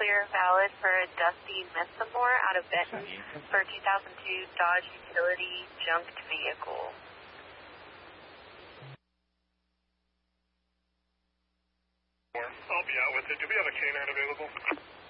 clear valid for a Dusty Missamore out of Benton for 2002 Dodge Utility junked vehicle. I'll be out with it. Do we have a canine available?